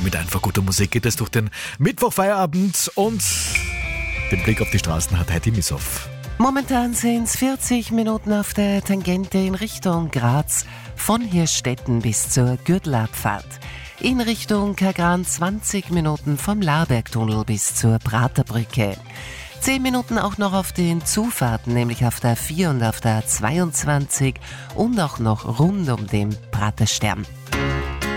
Mit einfach guter Musik geht es durch den Mittwochfeierabend und den Blick auf die Straßen hat Heidi Missoff. Momentan sind es 40 Minuten auf der Tangente in Richtung Graz, von Hirstetten bis zur Gürtelabfahrt. In Richtung Kagran 20 Minuten vom Laarbergtunnel bis zur Praterbrücke. 10 Minuten auch noch auf den Zufahrten, nämlich auf der 4 und auf der 22 und auch noch rund um den Praterstern.